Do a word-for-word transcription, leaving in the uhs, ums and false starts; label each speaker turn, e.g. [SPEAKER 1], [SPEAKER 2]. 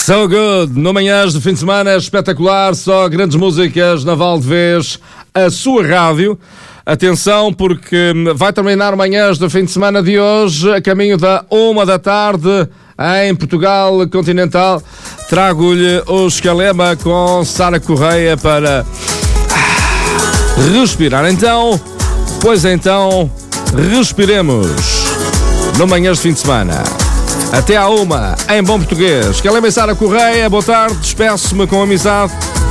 [SPEAKER 1] So good, no Manhãs de fim de semana espetacular, só grandes músicas na Valdevez, a sua rádio. Atenção, porque vai terminar o Manhãs de fim de semana de hoje, a caminho da uma da tarde, em Portugal Continental. Trago-lhe o Escalema com Sara Correia para respirar. Então, pois então, respiremos no Manhãs de fim de semana. Até à uma, em bom português. Escalema e Sara Correia, boa tarde, despeço-me com amizade.